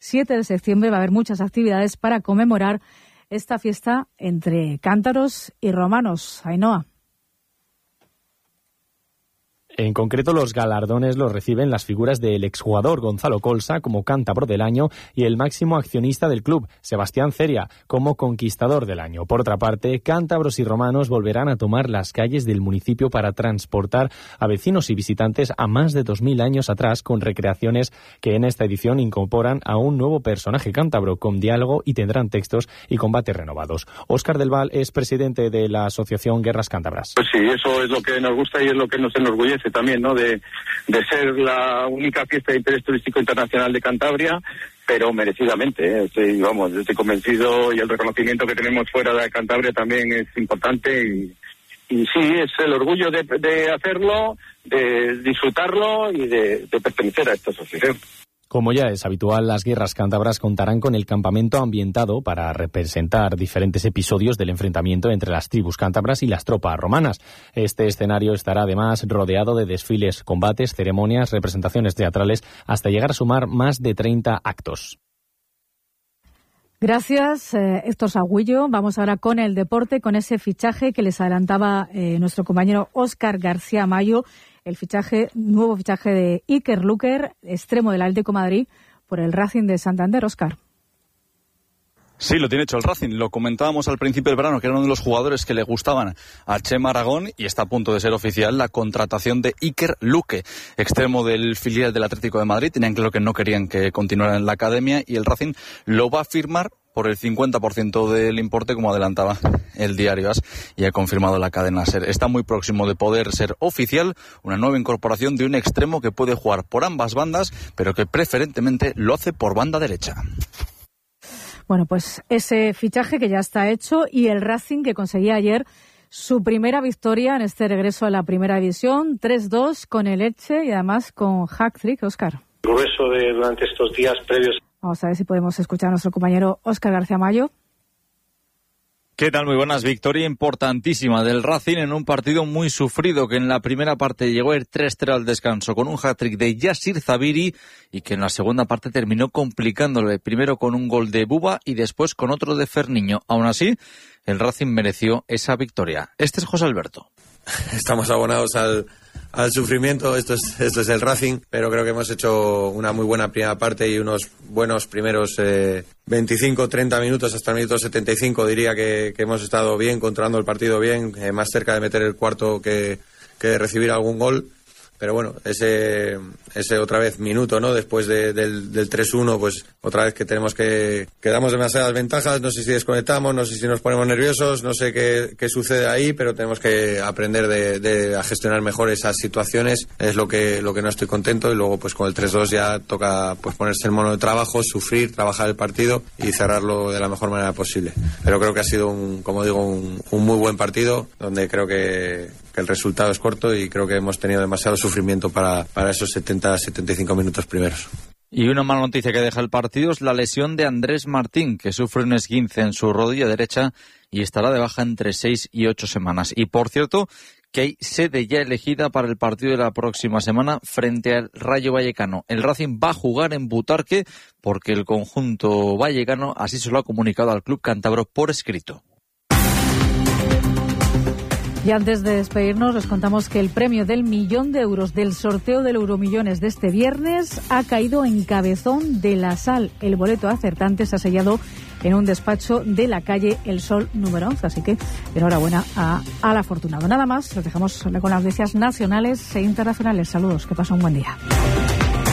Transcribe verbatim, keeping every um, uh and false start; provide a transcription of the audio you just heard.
siete de septiembre va a haber muchas actividades para conmemorar esta fiesta entre cántabros y romanos. Ainhoa. En concreto, los galardones los reciben las figuras del exjugador Gonzalo Colsa como cántabro del año y el máximo accionista del club, Sebastián Ceria, como conquistador del año. Por otra parte, cántabros y romanos volverán a tomar las calles del municipio para transportar a vecinos y visitantes a más de dos mil años atrás, con recreaciones que en esta edición incorporan a un nuevo personaje cántabro con diálogo y tendrán textos y combates renovados. Óscar del Val es presidente de la asociación Guerras Cántabras. Pues sí, eso es lo que nos gusta y es lo que nos enorgullece también, ¿no? De, de ser la única fiesta de interés turístico internacional de Cantabria, pero merecidamente, ¿eh? Estoy, vamos, estoy convencido, y el reconocimiento que tenemos fuera de Cantabria también es importante, y, y sí, es el orgullo de, de hacerlo, de disfrutarlo y de, de pertenecer a esta asociación. Como ya es habitual, las guerras cántabras contarán con el campamento ambientado para representar diferentes episodios del enfrentamiento entre las tribus cántabras y las tropas romanas. Este escenario estará además rodeado de desfiles, combates, ceremonias, representaciones teatrales, hasta llegar a sumar más de treinta actos. Gracias, eh, Héctor Sagüillo. Vamos ahora con el deporte, con ese fichaje que les adelantaba eh, nuestro compañero Óscar García Mayo. El fichaje, nuevo fichaje de Iker Luker, extremo del Atlético de Madrid, por el Racing de Santander. Óscar. Sí, lo tiene hecho el Racing. Lo comentábamos al principio del verano, que era uno de los jugadores que le gustaban a Chema Aragón, y está a punto de ser oficial la contratación de Iker Luke, extremo del filial del Atlético de Madrid. Tenían claro que no querían que continuara en la academia, y el Racing lo va a firmar por el cincuenta por ciento del importe, como adelantaba el diario AS, y ha confirmado la cadena SER. Está muy próximo de poder ser oficial una nueva incorporación de un extremo que puede jugar por ambas bandas, pero que preferentemente lo hace por banda derecha. Bueno, pues ese fichaje que ya está hecho, y el Racing que conseguía ayer su primera victoria en este regreso a la primera división, tres dos con el Elche, y además con hat-trick. Óscar. Grueso de durante estos días previos. Vamos a ver si podemos escuchar a nuestro compañero Óscar García Mayo. ¿Qué tal? Muy buenas. Victoria importantísima del Racing en un partido muy sufrido, que en la primera parte llegó a ir tres cero al descanso con un hat-trick de Yassir Zabiri, y que en la segunda parte terminó complicándole, primero con un gol de Buba y después con otro de Ferniño. Aún así, el Racing mereció esa victoria. Este es José Alberto. Estamos abonados al, al sufrimiento, esto es, esto es el Racing, pero creo que hemos hecho una muy buena primera parte y unos buenos primeros eh, veinticinco treinta minutos, hasta el minuto setenta y cinco diría que, que hemos estado bien, controlando el partido bien, eh, más cerca de meter el cuarto que, que de recibir algún gol. Pero bueno, ese ese otra vez minuto, ¿no? Después de, del, del tres uno, pues otra vez que tenemos que... que damos demasiadas ventajas, no sé si desconectamos, no sé si nos ponemos nerviosos, no sé qué, qué sucede ahí, pero tenemos que aprender de, de a gestionar mejor esas situaciones, es lo que lo que no estoy contento, y luego pues con el tres dos ya toca pues ponerse el mono de trabajo, sufrir, trabajar el partido y cerrarlo de la mejor manera posible. Pero creo que ha sido, un como digo, un, un muy buen partido, donde creo que, que el resultado es corto y creo que hemos tenido demasiado sufrimiento para, para esos setenta setenta y cinco minutos primeros. Y una mala noticia que deja el partido es la lesión de Andrés Martín, que sufre un esguince en su rodilla derecha y estará de baja entre seis y ocho semanas. Y por cierto, que hay sede ya elegida para el partido de la próxima semana frente al Rayo Vallecano. El Racing va a jugar en Butarque, porque el conjunto vallecano así se lo ha comunicado al club cántabro por escrito. Y antes de despedirnos, les contamos que el premio del millón de euros del sorteo del Euromillones de este viernes ha caído en Cabezón de la Sal. El boleto acertante se ha sellado en un despacho de la calle El Sol número once. Así que enhorabuena a, al afortunado. Nada más, los dejamos con las noticias nacionales e internacionales. Saludos, que pasen un buen día.